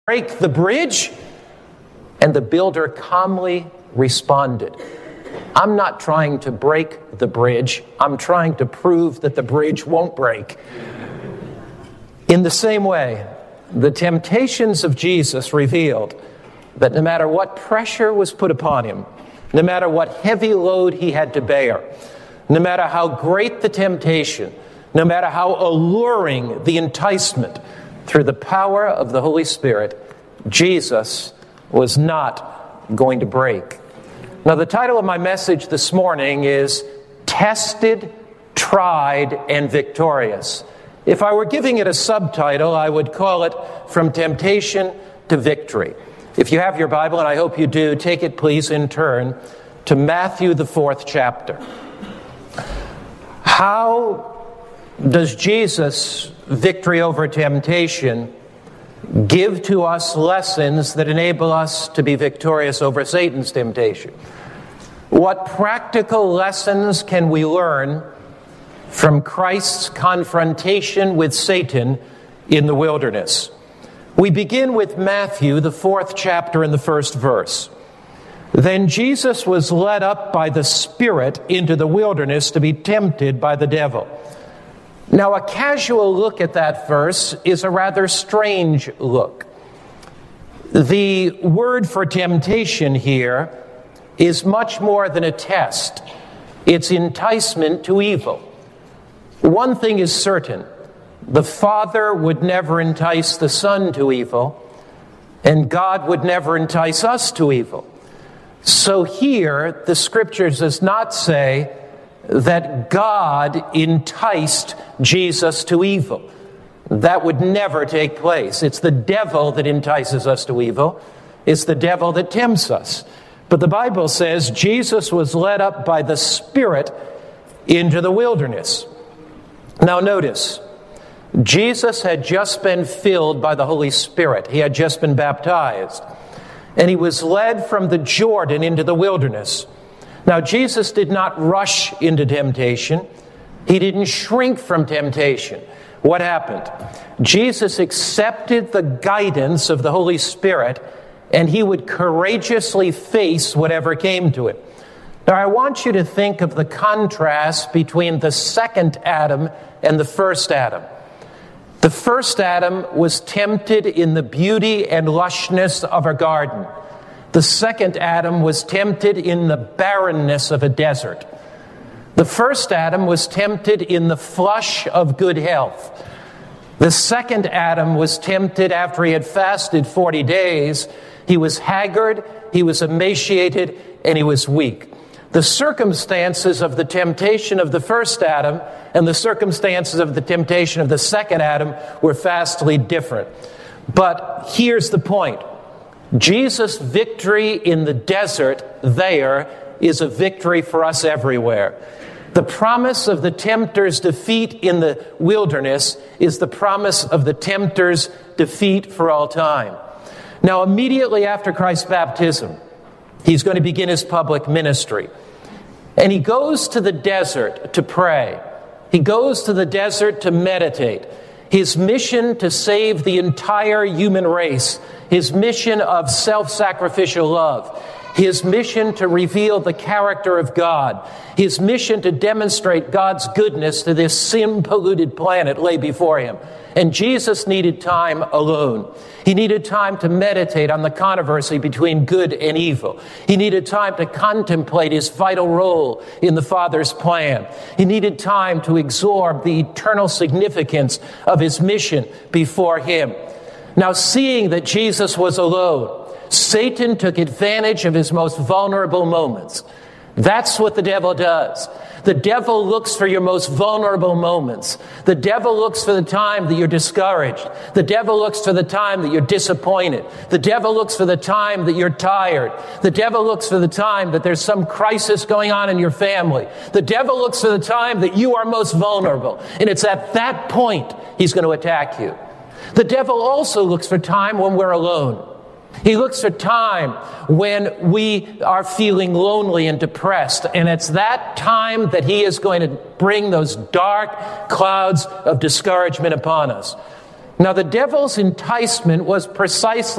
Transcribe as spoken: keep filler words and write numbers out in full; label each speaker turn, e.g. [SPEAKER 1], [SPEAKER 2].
[SPEAKER 1] break the bridge? And the builder calmly responded, I'm not trying to break the bridge. I'm trying to prove that the bridge won't break. In the same way, the temptations of Jesus revealed that no matter what pressure was put upon him, no matter what heavy load he had to bear, no matter how great the temptation, no matter how alluring the enticement, through the power of the Holy Spirit, Jesus was not going to break. Now, the title of my message this morning is Tested, Tried, and Victorious. If I were giving it a subtitle, I would call it From Temptation to Victory. If you have your Bible, and I hope you do, take it please in turn to Matthew, the fourth chapter. How does Jesus' victory over temptation give to us lessons that enable us to be victorious over Satan's temptation? What practical lessons can we learn from Christ's confrontation with Satan in the wilderness? We begin with Matthew, the fourth chapter, and the first verse. Then Jesus was led up by the Spirit into the wilderness to be tempted by the devil. Now, a casual look at that verse is a rather strange look. The word for temptation here is much more than a test. It's enticement to evil. One thing is certain. The Father would never entice the Son to evil, and God would never entice us to evil. So here, the Scriptures does not say that God enticed Jesus to evil. That would never take place. It's the devil that entices us to evil. It's the devil that tempts us. But the Bible says Jesus was led up by the Spirit into the wilderness. Now notice, Jesus had just been filled by the Holy Spirit. He had just been baptized. And he was led from the Jordan into the wilderness. Now, Jesus did not rush into temptation. He didn't shrink from temptation. What happened? Jesus accepted the guidance of the Holy Spirit, and he would courageously face whatever came to him. Now, I want you to think of the contrast between the second Adam and the first Adam. The first Adam was tempted in the beauty and lushness of a garden. The second Adam was tempted in the barrenness of a desert. The first Adam was tempted in the flush of good health. The second Adam was tempted after he had fasted forty days. He was haggard, he was emaciated, and he was weak. The circumstances of the temptation of the first Adam and the circumstances of the temptation of the second Adam were vastly different. But here's the point. Jesus' victory in the desert there is a victory for us everywhere. The promise of the tempter's defeat in the wilderness is the promise of the tempter's defeat for all time. Now, immediately after Christ's baptism, he's going to begin his public ministry. And he goes to the desert to pray. He goes to the desert to meditate. His mission to save the entire human race. His mission of self-sacrificial love. His mission to reveal the character of God. His mission to demonstrate God's goodness to this sin-polluted planet lay before him. And Jesus needed time alone. He needed time to meditate on the controversy between good and evil. He needed time to contemplate his vital role in the Father's plan. He needed time to absorb the eternal significance of his mission before him. Now, seeing that Jesus was alone, Satan took advantage of his most vulnerable moments. That's what the devil does. The devil looks for your most vulnerable moments. The devil looks for the time that you're discouraged. The devil looks for the time that you're disappointed. The devil looks for the time that you're tired. The devil looks for the time that there's some crisis going on in your family. The devil looks for the time that you are most vulnerable. And it's at that point he's going to attack you. The devil also looks for time when we're alone. He looks for time when we are feeling lonely and depressed. And it's that time that he is going to bring those dark clouds of discouragement upon us. Now, the devil's enticement was precisely